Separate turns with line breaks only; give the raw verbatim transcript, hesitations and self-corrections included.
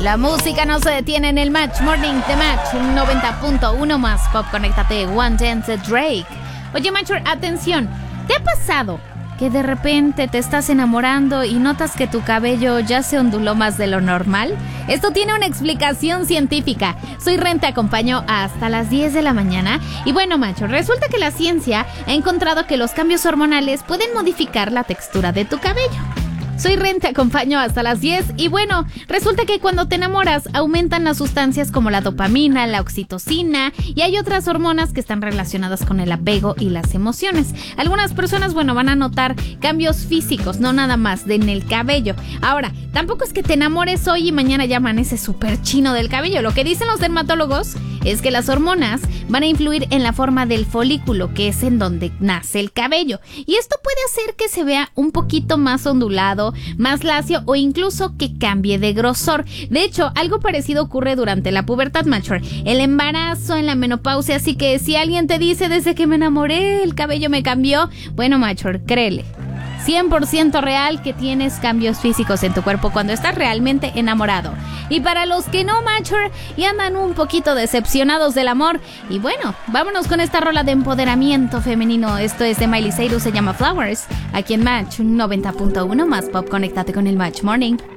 La música no se detiene en el Match Morning de Match noventa punto uno más Pop. Conéctate, One Dance Drake. Oye, Macho, atención. ¿Te ha pasado que de repente te estás enamorando y notas que tu cabello ya se onduló más de lo normal? Esto tiene una explicación científica. Soy Ren, te acompaño hasta las diez de la mañana. Y bueno, Macho, resulta que la ciencia ha encontrado que los cambios hormonales pueden modificar la textura de tu cabello. Soy Ren, te acompaño hasta las diez. Y bueno, resulta que cuando te enamoras aumentan las sustancias como la dopamina, la oxitocina y hay otras hormonas que están relacionadas con el apego y las emociones. Algunas personas, bueno, van a notar cambios físicos, no nada más de en el cabello. Ahora, tampoco es que te enamores hoy y mañana ya amaneces súper chino del cabello. Lo que dicen los dermatólogos es que las hormonas van a influir en la forma del folículo, que es en donde nace el cabello. Y esto puede hacer que se vea un poquito más ondulado, más lacio o incluso que cambie de grosor. De hecho, algo parecido ocurre durante la pubertad, Macho. El embarazo, en la menopausia, así que si alguien te dice desde que me enamoré el cabello me cambió, bueno, Macho, créele. cien por ciento real que tienes cambios físicos en tu cuerpo cuando estás realmente enamorado. Y para los que no, Macho, y andan un poquito decepcionados del amor, y bueno, vámonos con esta rola de empoderamiento femenino. Esto es de Miley Cyrus, se llama Flowers, aquí en Match noventa punto uno más Pop. Conéctate con el Match Morning.